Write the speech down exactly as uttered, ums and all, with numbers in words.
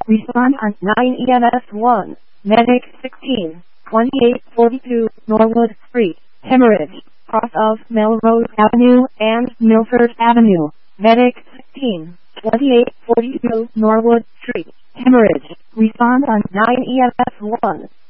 Respond on nine E M S one. Medic sixteen, twenty-eight forty-two Norwood Street. Hemorrhage. Cross of Melrose Avenue and Milford Avenue. Medic sixteen, twenty-eight forty-two Norwood Street. Hemorrhage. Respond on nine E M S one.